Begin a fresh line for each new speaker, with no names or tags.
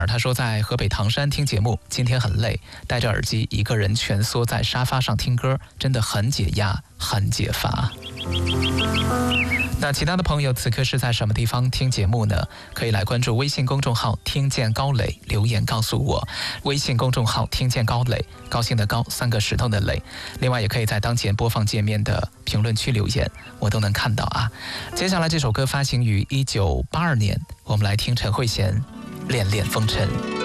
他说在河北唐山听节目，今天很累，戴着耳机一个人蜷缩在沙发上听歌，真的很解压，很解乏。那其他的朋友此刻是在什么地方听节目呢？可以来关注微信公众号听见高磊，留言告诉我。微信公众号听见高磊，高兴的高，3个石头的磊。另外也可以在当前播放界面的评论区留言，我都能看到啊。接下来这首歌发行于1982年，我们来听陈慧娴《恋恋风尘》。